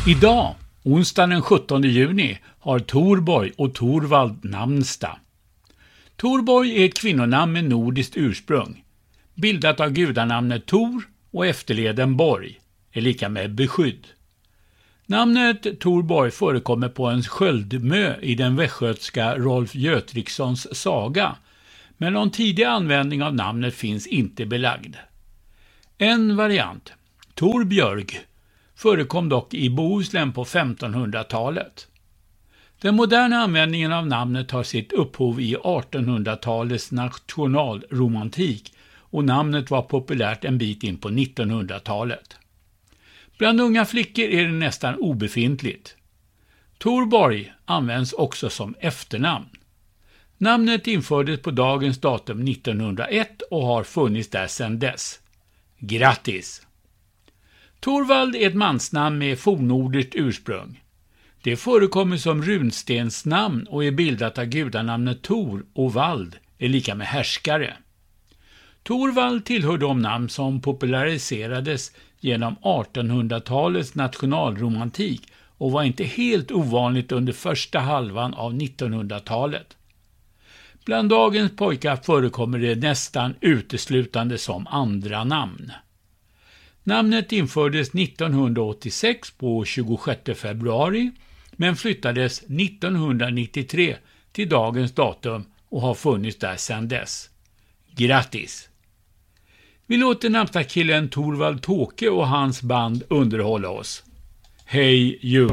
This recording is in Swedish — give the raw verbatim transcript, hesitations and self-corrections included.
Idag, onsdagen den sjuttonde juni, har Torborg och Torvald namnsdag. Torborg är ett kvinnonamn med nordiskt ursprung, bildat av gudanamnet Tor och efterleden Borg, är lika med beskydd. Namnet Torborg förekommer på en sköldmö i den västgötska Rolf Götrikssons saga, men någon tidig användning av namnet finns inte belagd. En variant, Torbjörg, förekom dock i Bohuslän på femtonhundratalet. Den moderna användningen av namnet har sitt upphov i artonhundratalets nationalromantik och namnet var populärt en bit in på nittonhundratalet. Bland unga flickor är det nästan obefintligt. Torborg används också som efternamn. Namnet infördes på dagens datum nittonhundraett och har funnits där sedan dess. Grattis! Torvald är ett mansnamn med fornnordiskt ursprung. Det förekommer som runstensnamn och är bildat av gudanamnet Tor och Vald är lika med härskare. Torvald tillhör de namn som populariserades genom artonhundratalets nationalromantik och var inte helt ovanligt under första halvan av nittonhundratalet. Bland dagens pojkar förekommer det nästan uteslutande som andra namn. Namnet infördes nittonhundraåttiosex på tjugosjätte februari men flyttades nittonhundranittiotre till dagens datum och har funnits där sedan dess. Grattis! Vi låter namnsdagskillen Torvald Tåke och hans band underhålla oss. Hej jul!